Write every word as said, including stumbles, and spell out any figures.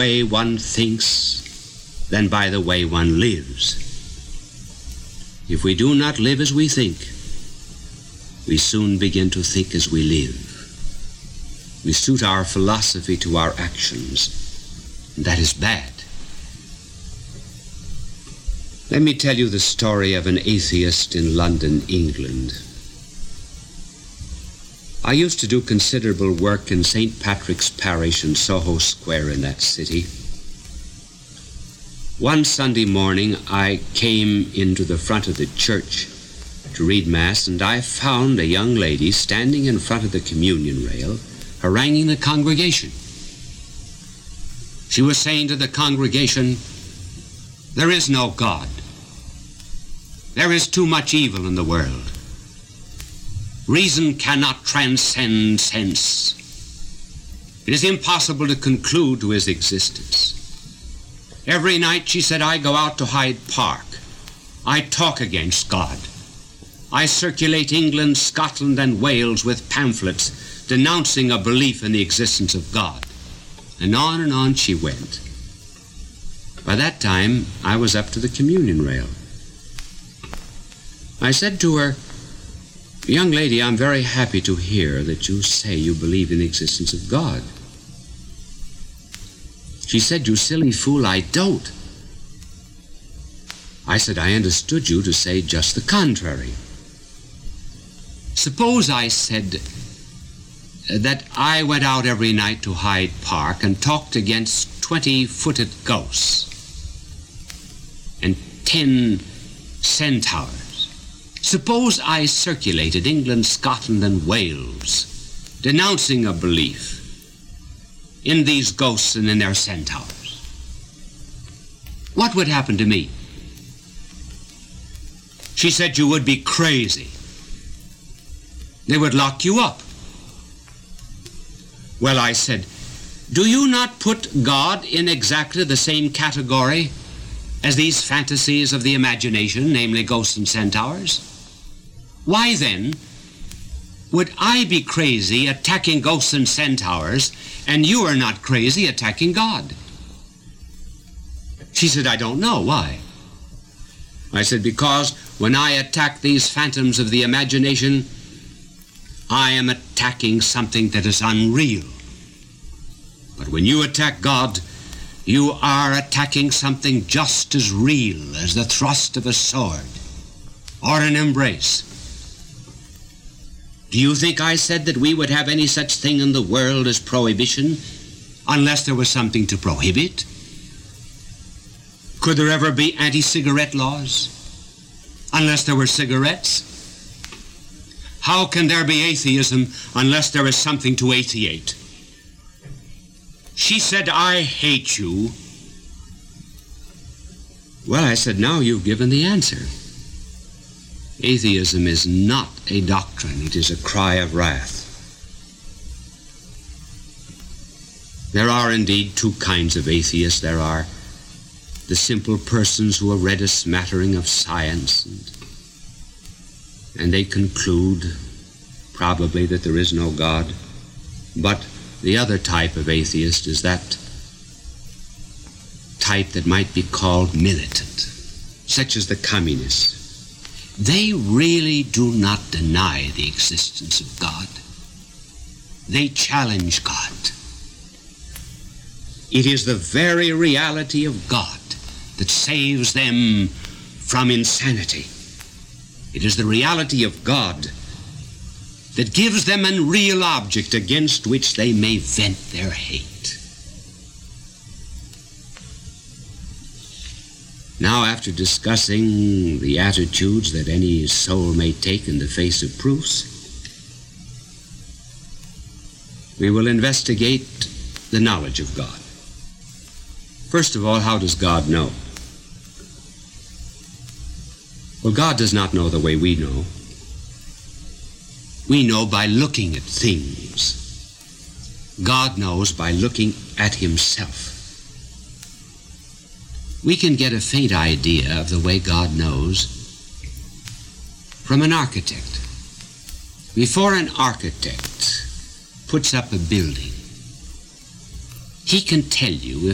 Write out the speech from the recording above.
way one thinks than by the way one lives. If we do not live as we think, we soon begin to think as we live. We suit our philosophy to our actions, and that is bad. Let me tell you the story of an atheist in London, England. I used to do considerable work in Saint Patrick's Parish in Soho Square in that city. One Sunday morning, I came into the front of the church to read Mass, and I found a young lady standing in front of the communion rail, haranguing the congregation. She was saying to the congregation, "There is no God. There is too much evil in the world. Reason cannot transcend sense. It is impossible to conclude to his existence. Every night," she said, "I go out to Hyde Park. I talk against God. I circulate England, Scotland, and Wales with pamphlets denouncing a belief in the existence of God." And on and on she went. By that time, I was up to the communion rail. I said to her, "Young lady, I'm very happy to hear that you say you believe in the existence of God." She said, "You silly fool, I don't." I said, "I understood you to say just the contrary. Suppose," I said, "that I went out every night to Hyde Park and talked against twenty-footed ghosts and ten centaurs. Suppose I circulated England, Scotland, and Wales, denouncing a belief in these ghosts and in their centaurs. What would happen to me?" She said, "You would be crazy. They would lock you up." Well, I said, "Do you not put God in exactly the same category as these fantasies of the imagination, namely ghosts and centaurs? Why then would I be crazy attacking ghosts and centaurs, and you are not crazy attacking God?" She said, "I don't know. Why?" I said, "Because when I attack these phantoms of the imagination, I am attacking something that is unreal. But when you attack God, you are attacking something just as real as the thrust of a sword or an embrace. Do you think I said that we would have any such thing in the world as prohibition unless there was something to prohibit? Could there ever be anti-cigarette laws unless there were cigarettes? How can there be atheism unless there is something to atheate?" She said, "I hate you." Well, I said, "Now you've given the answer. Atheism is not a doctrine, it is a cry of wrath. There are indeed two kinds of atheists. There are the simple persons who have read a smattering of science, and, and they conclude probably that there is no God. But the other type of atheist is that type that might be called militant, such as the communists. They really do not deny the existence of God. They challenge God. It is the very reality of God that saves them from insanity. It is the reality of God that gives them a real object against which they may vent their hate. Now, after discussing the attitudes that any soul may take in the face of proofs, we will investigate the knowledge of God. First of all, how does God know? Well, God does not know the way we know. We know by looking at things. God knows by looking at himself. We can get a faint idea of the way God knows from an architect. Before an architect puts up a building, he can tell you if